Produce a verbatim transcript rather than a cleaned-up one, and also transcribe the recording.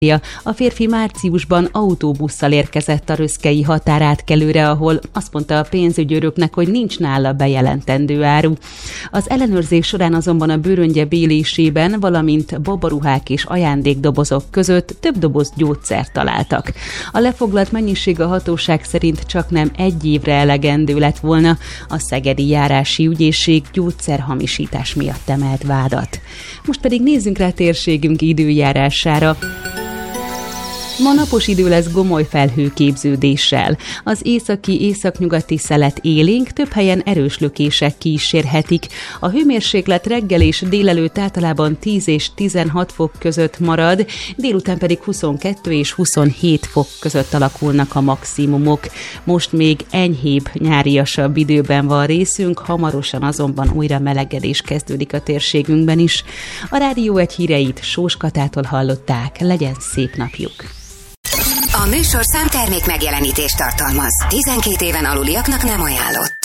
A férfi márciusban autóbusszal érkezett a röszkei határátkelőre, ahol azt mondta a pénzügyőröknek, hogy nincs nála bejelentendő áru. Az ellenőrzés során azonban a bőröngye bélésében, valamint babaruhák és ajándékdobozok között több doboz gyógyszert találtak. A lefoglalt mennyiség a hatóság szerint csaknem egy évre elegendő lett volna. A szegedi járási ügyészség gyógyszerhamisítás miatt emelt vádat. Most pedig nézzünk rá térségünk időjárására. Ma napos idő lesz gomoly felhőképződéssel. Az északi északnyugati szelet élénk, több helyen erős lökések kísérhetik. A hőmérséklet reggel és délelőtt általában tíz és tizenhat fok között marad, délután pedig huszonkettő és huszonhét fok között alakulnak a maximumok. Most még enyhébb, nyáriasabb időben van részünk, hamarosan azonban újra melegedés kezdődik a térségünkben is. A Rádió egy híreit Sós Katától hallották, legyen szép napjuk! A műsorszám termék megjelenítést tartalmaz. tizenkét éven aluliaknak nem ajánlott.